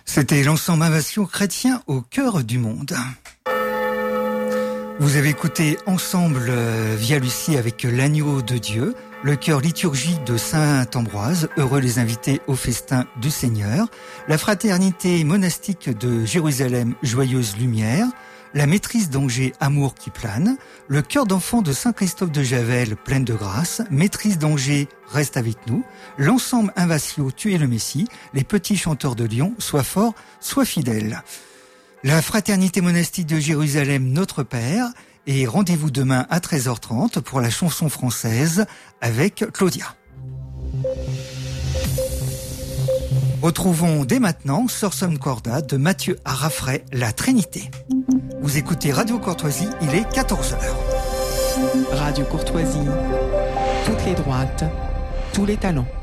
C'était l'ensemble Invasion chrétien au cœur du monde. Vous avez écouté ensemble Via Lucie avec l'agneau de Dieu, le chœur liturgique de Saint-Ambroise, heureux les invités au festin du Seigneur, la fraternité monastique de Jérusalem, joyeuse lumière, la maîtrise d'Angers, amour qui plane, le chœur d'enfants de Saint-Christophe de Javel, pleine de grâce, maîtrise d'Angers, reste avec nous, l'ensemble Invatio, tu es le Messie, les petits chanteurs de Lyon, sois forts, sois fidèles. La fraternité monastique de Jérusalem, notre Père, et rendez-vous demain à 13h30 pour la chanson française avec Claudia. Retrouvons dès maintenant Sursum Corda de Mathieu Arafray, La Trinité. Vous écoutez Radio Courtoisie, il est 14h. Radio Courtoisie, toutes les droites, tous les talents.